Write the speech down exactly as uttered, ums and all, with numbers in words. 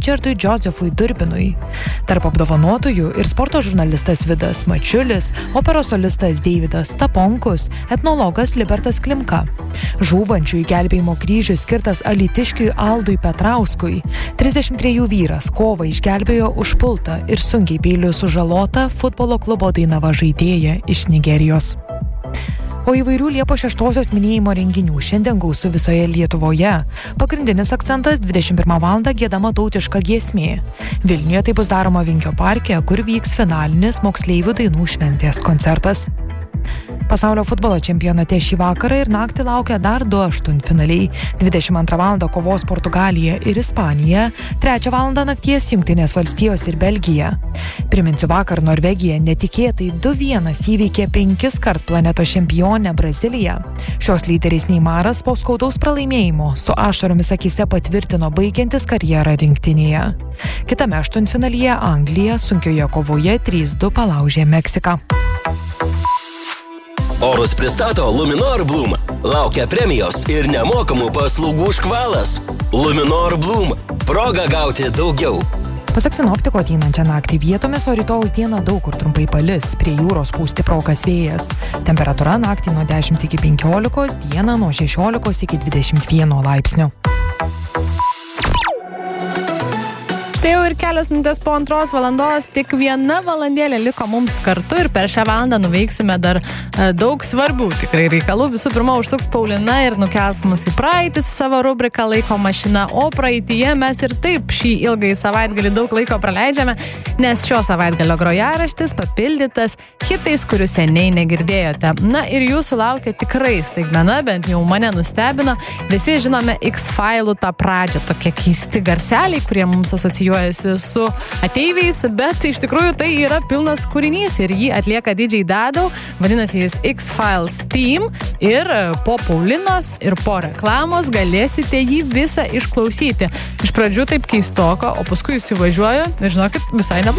Ričardui Josefui Durbinui. Tarp apdovanotųjų ir sporto žurnalistas Vidas Mačiulis, operos solistas Deividas Staponkus, etnologas Libertas Klimka. Žūvančiųjų gelbėjimo kryžius skirtas alytiškiui Aldui Petrauskui. trisdešimt trejų vyras kovą išgelbėjo užpultą ir sunkiai peiliu sužalotą futbolo klubo Dainava žaidėją iš Nigerijos. O įvairių Liepos šeštosios minėjimo renginių šiandien gausu visoje Lietuvoje. Pagrindinis akcentas dvidešimt pirmą valandą giedama tautiška giesmė. Vilniuje tai bus daroma Vingio parke, kur vyks finalinis moksleivių dainų šventės koncertas. Pasaulio futbolo čempionate šį vakarą ir naktį laukia dar du aštuntfinaliai. dvidešimt antrą valandą kovos Portugalija ir Ispanija, trečią valandą nakties Jungtinės valstijos ir Belgija. Priminsiu, vakar Norvegija netikėtai du vienas įveikė penkis kart planetos čempionę Braziliją. Šios lyderis Neimaras po skaudaus pralaimėjimo su ašaromis akyse patvirtino baigiantis karjerą rinktinėje. Kitame aštuntfinalyje Anglija sunkioje kovoje trys du palaužė Meksiką. Orus pristato Luminor Bloom. Laukia premijos ir nemokamų paslaugų škvalas. Luminor Bloom. Proga gauti daugiau. Pasak sinoptiko, ateinančią naktį vietomis, o rytojaus dieną daug kur trumpai palis, prie jūros pūs stiprokas vėjas. Temperatūra naktį nuo dešimt iki penkiolikos, dieną nuo šešiolikos iki dvidešimt vieno laipsnio. Tai jau ir kelios minutės po antros valandos, tik viena valandėlė liko mums kartu ir per šią valandą nuveiksime dar e, daug svarbių tikrai reikalų. Visų pirma, užsuks Paulina ir nukels mus į praeitį su savo rubrika Laiko mašina, o praeityje mes ir taip šį ilgai savaitgalį daug laiko praleidžiame, nes šio savaitgalio grojaraštis papildytas hitais, kurių seniai negirdėjote. Na ir jūsų laukia tikrai staigmena, bent jau mane nustebino. Visi žinome X-Filų tą pradžią, tokie keisti garseliai, kurie mums asocijuoja su ateiviais, bet iš tikrųjų tai yra pilnas kūrinys ir jį atlieka D J Dadau, vadinasi jis X-Files Team ir po Paulinos ir po reklamos galėsite jį visą išklausyti. Iš pradžių taip keistoka, o paskui įsivažiuoju ir žinokit, visai neblogai.